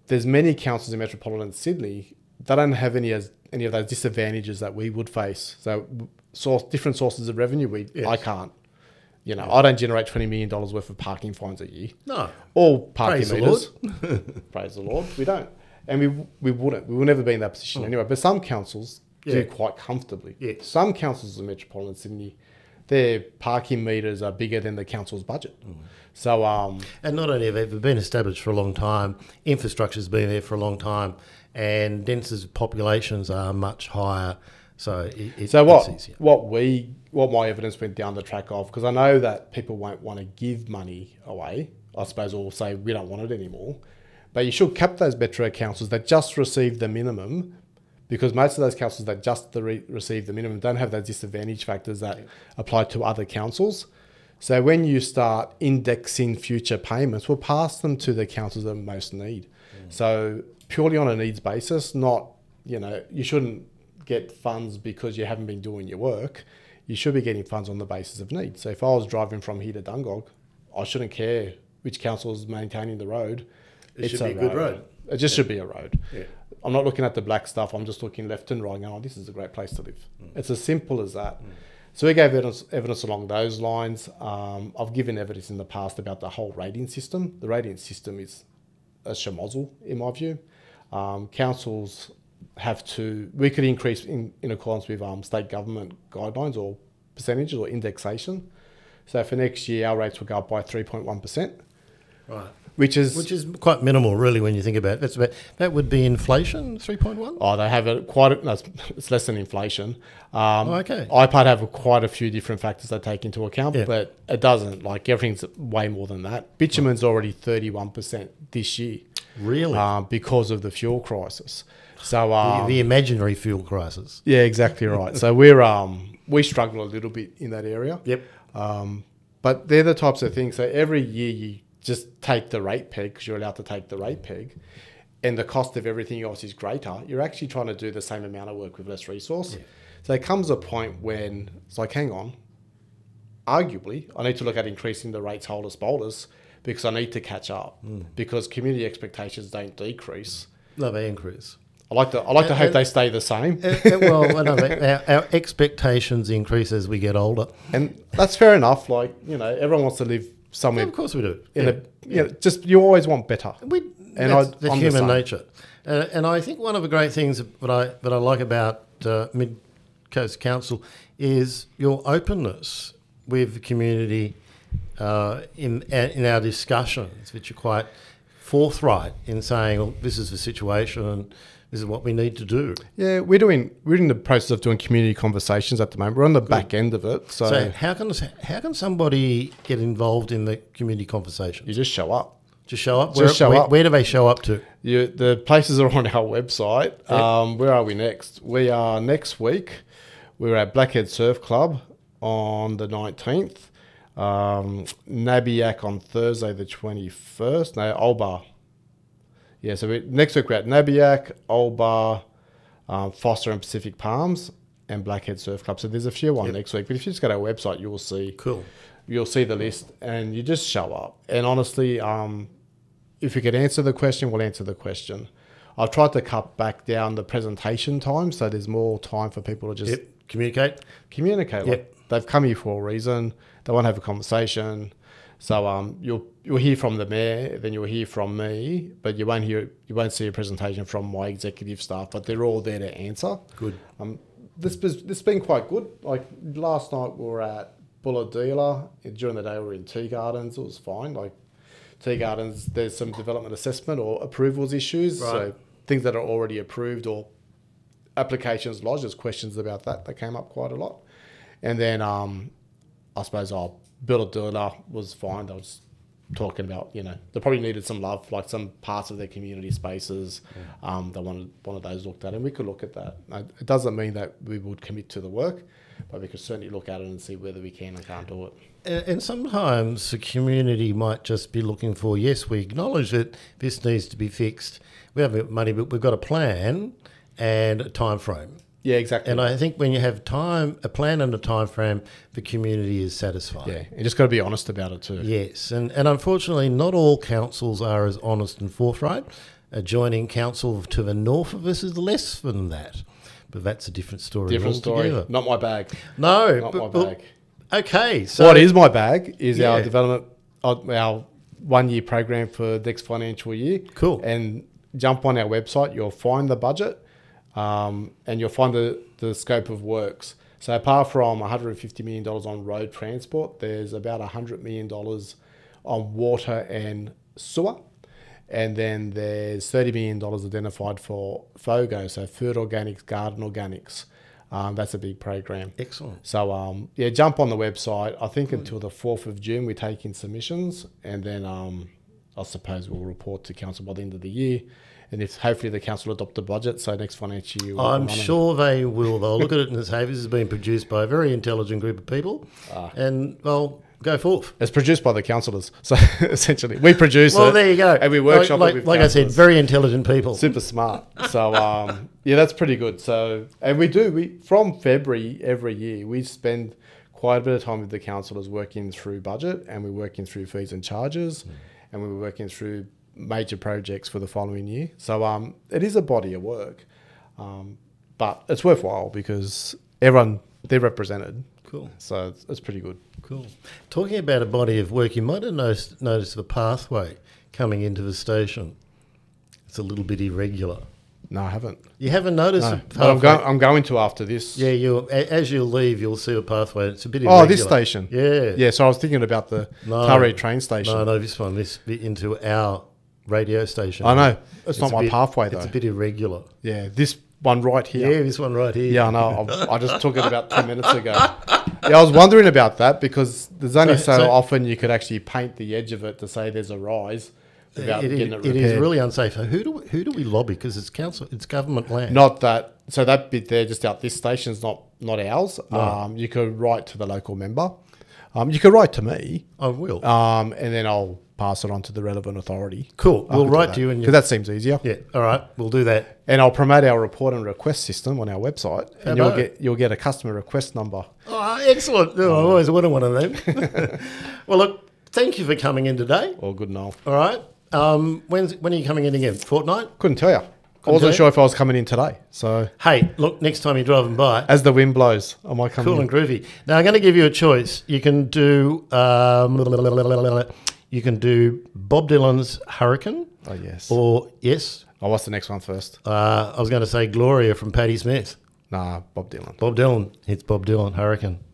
there's many councils in metropolitan Sydney that don't have any of those disadvantages that we would face. So different sources of revenue, I can't. I don't generate $20 million worth of parking fines a year. No. All parking Praise the meters. Lord. Praise the Lord. We don't. And we wouldn't. We will never be in that position anyway. But some councils do quite comfortably. Yeah. Some councils in metropolitan Sydney, their parking meters are bigger than the council's budget. So, and not only have they been established for a long time, infrastructure's been there for a long time, and density populations are much higher. So it's easier. What my evidence went down the track of, because I know that people won't want to give money away, I suppose, or say we don't want it anymore. But you should cap those metro councils that just receive the minimum, because most of those councils that just receive the minimum don't have those disadvantage factors that apply to other councils. So when you start indexing future payments, we'll pass them to the councils that most need. So purely on a needs basis, not, you shouldn't get funds because you haven't been doing your work. You should be getting funds on the basis of need. So if I was driving from here to Dungog, I shouldn't care which council is maintaining the road. It should be a good road. It just should be a road. Yeah. I'm not looking at the black stuff. I'm just looking left and right and going, oh, this is a great place to live. It's as simple as that. So we gave evidence along those lines. I've given evidence in the past about the whole rating system. The rating system is a schmozzle, in my view. Councils we could increase in accordance with state government guidelines or percentages or indexation. So for next year, our rates will go up by 3.1%. Right. Which is quite minimal, really, when you think about it. That would be inflation, 3.1? Oh, they have it's less than inflation. Okay. IPAD have quite a few different factors they take into account, Yeah. but it doesn't. Like, everything's way more than that. Bitumen's already 31% this year. Really? Because of the fuel crisis. So the imaginary fuel crisis. Yeah, exactly right. So we struggle a little bit in that area. Yep. But they're the types of things. So every year you just take the rate peg, because you're allowed to take the rate peg, and the cost of everything else is greater. You're actually trying to do the same amount of work with less resource. Yeah. So there comes a point when it's like, hang on, arguably, I need to look at increasing the rates holders boulders because I need to catch up because community expectations don't decrease. No, they increase. I like to hope they stay the same. Well, I know, our expectations increase as we get older. And that's fair enough. Like, everyone wants to live somewhere. Yeah, of course we do. Just you always want better. That's human nature. And I think one of the great things that I like about Mid Coast Council is your openness with the community in our discussions, which are quite forthright in saying, well, this is the situation and this is what we need to do. Yeah, we're in the process of doing community conversations at the moment. We're on the back end of it. So how can somebody get involved in the community conversation? You just show up. Just show up? Where do they show up to? The places are on our website. Yep. Where are we next? We are next week. We're at Blackhead Surf Club on the 19th. Nabiac on Thursday the 21st. No, Olbar. Yeah, so next week we're at Nabiac, Olbar, Foster and Pacific Palms, and Blackhead Surf Club. So there's a few on next week. But if you just go to our website, you will see. Cool. You'll see the list, and you just show up. And honestly, if we could answer the question, we'll answer the question. I've tried to cut back down the presentation time, so there's more time for people to just communicate. Like, they've come here for a reason. They want to have a conversation. So you'll hear from the mayor, then you'll hear from me, but you won't see a presentation from my executive staff. But they're all there to answer. Good. This has been quite good. Like last night we were at Bulladila. During the day we were in Tea Gardens. It was fine. Like Tea Gardens, there's some development assessment or approvals issues. Right. So things that are already approved or applications lodged, there's questions about that. They came up quite a lot. And then I suppose Bulladila was fine. They was talking about, they probably needed some love, like some parts of their community spaces. They wanted one of those looked at, and we could look at that. It doesn't mean that we would commit to the work, but we could certainly look at it and see whether we can and can't do it. And sometimes the community might just be looking for, yes, we acknowledge that this needs to be fixed. We have money, but we've got a plan and a time frame. Yeah, exactly. And I think when you have a plan and a time frame, the community is satisfied. Yeah, you just got to be honest about it too. Yes, and unfortunately, not all councils are as honest and forthright. adjoining council to the north of us is less than that. But that's a different story altogether. Not my bag. No. Not my bag. Okay. So what is my bag is our development, our 1 year program for next financial year. Cool. And jump on our website, you'll find the budget and you'll find the scope of works. So apart from $150 million on road transport, there's about $100 million on water and sewer. And then there's $30 million identified for FOGO, so food organics, garden organics. That's a big program. Excellent. So, jump on the website. I think until the 4th of June, we take in submissions. And then I suppose we'll report to council by the end of the year. And if hopefully the council adopt the budget, so next financial year... I'm sure they will. They'll look at it and say, this has been produced by a very intelligent group of people. And, well... Go forth. It's produced by the councillors. So essentially, we produce it. Well, there you go. And we workshop it with like I said, very intelligent people. Super smart. So, that's pretty good. So, and we from February every year, we spend quite a bit of time with the councillors working through budget, and we're working through fees and charges, and we're working through major projects for the following year. So, it is a body of work, but it's worthwhile because they're represented. Cool. So it's pretty good. Cool. Talking about a body of work, you might have noticed the pathway coming into the station. It's a little bit irregular. No, I haven't. You haven't noticed? No, but I'm going to after this. Yeah, as you leave, you'll see a pathway. It's a bit irregular. Oh, this station. Yeah. Yeah. So I was thinking about the Taree train station. No, this one. This bit into our radio station. I know. It's not my pathway though. It's a bit irregular. Yeah. This one right here. Yeah, this one right here. Yeah, I know. I just took it about 10 minutes ago. Yeah, I was wondering about that because there's only so often you could actually paint the edge of it to say there's a rise without getting it repaired. It is really unsafe. So who do we lobby? Because it's council, it's government land. Not that. So that bit there, just out this station, is not ours. No. You could write to the local member. You could write to me. I will. And then I'll pass it on to the relevant authority. Cool. We'll write to you. Because that seems easier. Yeah. All right. We'll do that. And I'll promote our report and request system on our website. And you'll get a customer request number. Oh, excellent. Oh, I always wanted one of them. Well, look, thank you for coming in today. All good, Noel. All right. When are you coming in again? Fortnight? Couldn't tell you. I wasn't sure if I was coming in today. So hey, look, next time you're driving by, as the wind blows, I might come in. Cool and groovy. Now I'm going to give you a choice. You can do Bob Dylan's Hurricane. Oh yes. Or yes. Oh, what's the next one first? I was going to say Gloria from Patti Smith. Nah, Bob Dylan. Bob Dylan. It's Bob Dylan, Hurricane.